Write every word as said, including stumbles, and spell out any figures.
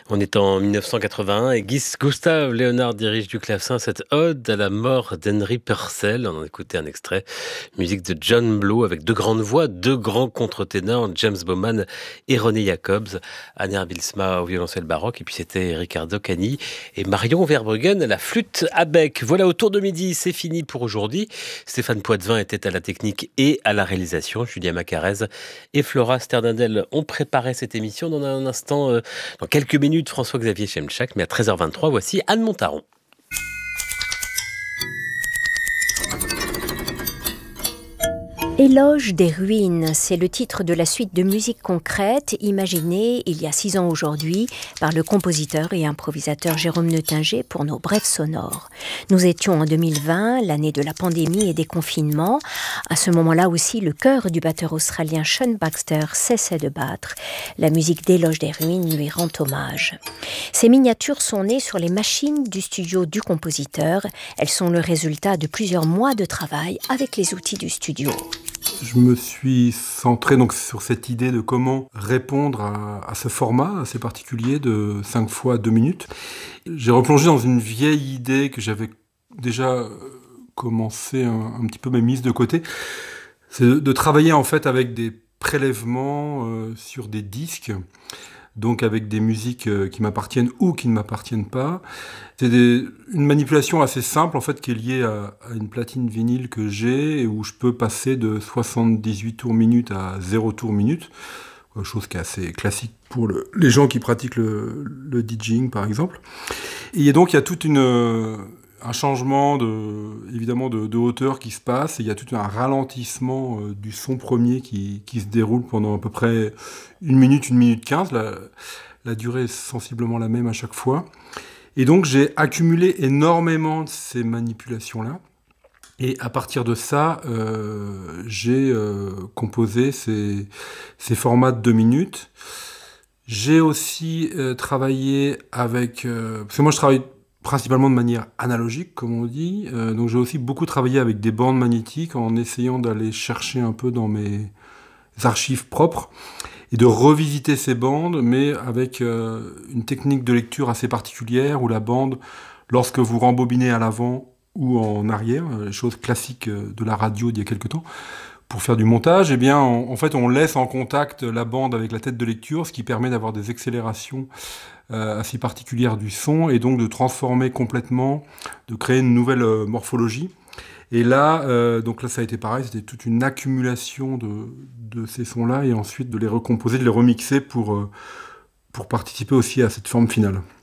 On est en mille neuf cent quatre-vingt-un et Gus Gustav Leonard dirige du clavecin cette ode à la mort d'Henry Purcell. On en a écouté un extrait. Musique de John Blow avec deux grandes voix, deux grands contre-ténors, James Bowman et René Jacobs. Anne Bilsma au violoncelle baroque et puis c'était Riccardo Cani et Marion Verbruggen à la flûte à bec. Voilà, autour de midi, c'est fini pour aujourd'hui. Stéphane Poitvin était à la technique et à la réalisation. Julia Macarez et Flora Sternadel ont préparé cette émission. Dans un instant, euh, dans quelques minutes, François-Xavier Chemchak, mais à treize heures vingt-trois, voici Anne Montaron. Éloge des ruines, c'est le titre de la suite de musique concrète imaginée il y a six ans aujourd'hui par le compositeur et improvisateur Jérôme Neutinger pour nos brèves sonores. Nous étions en deux mille vingt, l'année de la pandémie et des confinements. À ce moment-là aussi, le cœur du batteur australien Sean Baxter cessait de battre. La musique d'Éloge des ruines lui rend hommage. Ces miniatures sont nées sur les machines du studio du compositeur. Elles sont le résultat de plusieurs mois de travail avec les outils du studio. Je me suis centré donc sur cette idée de comment répondre à, à ce format assez particulier de cinq fois deux minutes. J'ai replongé dans une vieille idée que j'avais déjà commencé un, un petit peu mais mise de côté. C'est de, de travailler en fait avec des prélèvements euh, sur des disques, donc avec des musiques euh, qui m'appartiennent ou qui ne m'appartiennent pas. C'est des, une manipulation assez simple en fait qui est liée à, à une platine vinyle que j'ai et où je peux passer de soixante-dix-huit tours minute à zéro tour minute, chose qui est assez classique pour le, les gens qui pratiquent le, le DJing par exemple. Et donc il y a toute une un changement de, évidemment de, de hauteur qui se passe, et il y a tout un ralentissement euh, du son premier qui, qui se déroule pendant à peu près une minute, une minute quinze. La, la durée est sensiblement la même à chaque fois. Et donc j'ai accumulé énormément de ces manipulations-là. Et à partir de ça, euh, j'ai euh, composé ces, ces formats de deux minutes. J'ai aussi euh, travaillé avec... Euh, parce que moi je travaille principalement de manière analogique, comme on dit. Euh, donc j'ai aussi beaucoup travaillé avec des bandes magnétiques en essayant d'aller chercher un peu dans mes archives propres et de revisiter ces bandes, mais avec euh, une technique de lecture assez particulière où la bande, lorsque vous rembobinez à l'avant ou en arrière, les choses classiques de la radio d'il y a quelque temps, pour faire du montage, eh bien, on, en fait, on laisse en contact la bande avec la tête de lecture, ce qui permet d'avoir des accélérations euh, assez particulières du son, et donc de transformer complètement, de créer une nouvelle euh, morphologie. Et là, euh, donc là, ça a été pareil, c'était toute une accumulation de, de ces sons-là, et ensuite de les recomposer, de les remixer pour, euh, pour participer aussi à cette forme finale.